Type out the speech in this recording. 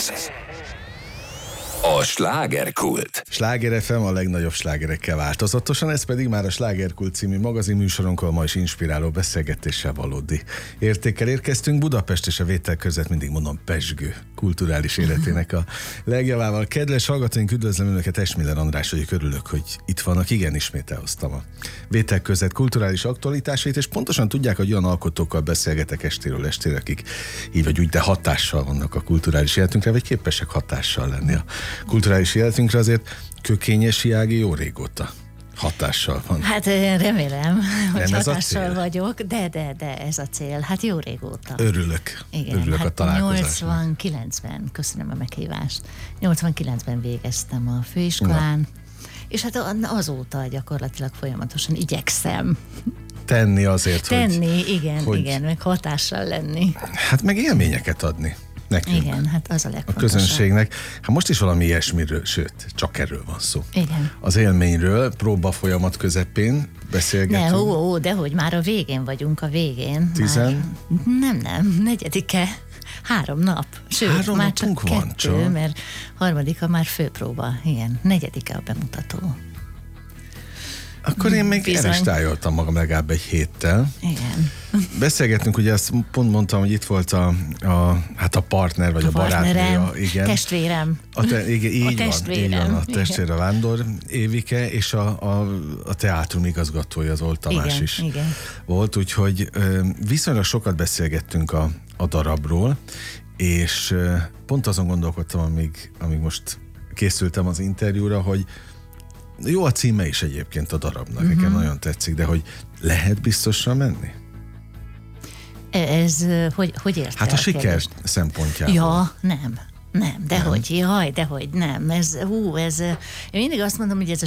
A slágerkult. Sláger FM a legnagyobb slágerekkel változatosan, ez pedig már a Slágerkult című magazinműsorunkról ma is inspiráló beszélgetéssel valódi értékkel érkeztünk. Budapest és a vétel között mindig mondom pezsgő kulturális életének a legjavával. Kedves hallgatóink, üdvözlöm Önöket, Esmiller András vagyok, örülök, hogy itt vannak. Igen, ismét elhoztam a vétel között kulturális aktualitásait, és pontosan tudják, hogy olyan alkotókkal beszélgetek estéről estére, akik így vagy úgy, de hatással vannak a kulturális életünkre, vagy képesek hatással lenni a kulturális életünkre. Azért Kökényesi Ági jó régóta hatással van. Hát remélem, hogy ez hatással vagyok, de ez a cél. Hát jó régóta. Örülök. Igen, Örülök hát a találkozásnak. 89-ben, köszönöm a meghívást, 89-ben végeztem a főiskolán, és hát azóta gyakorlatilag folyamatosan igyekszem Tenni azért, igen, meg hatással lenni. Hát meg élményeket adni nekünk. Igen, hát az a A legfontosabb. közönségnek. Hát most is valami ilyesmiről, sőt, csak erről van szó. Igen. Az élményről, próba folyamat közepén beszélgetünk. Dehogy már a végén vagyunk, a végén. Tizen? Nem, 4-e, 3 nap. Sőt, 3 már csak napunk van, 2, csak. mert 3-a már főpróba. Igen, 4-e a bemutató. Akkor én még Bizony. el is tájoltam magam legalább egy héttel. Igen. Beszélgettünk, ugye azt pont mondtam, hogy itt volt a partner, vagy a barátnő. Partnerem, Igen. testvérem. Igen, így testvérem. van, a testvére Vándor Évike, és a teátrum igazgatója, az Old Tamás Igen, is igen. volt, úgyhogy viszonylag sokat beszélgettünk a darabról, és pont azon gondolkodtam, amíg most készültem az interjúra, hogy jó a címe is egyébként a darabnak, nekem nagyon tetszik, de hogy lehet biztosra menni? Ez, hogy érted? Hát a siker szempontjából. Ja, nem, dehogy, dehogy nem. Én mindig azt mondom, hogy ez a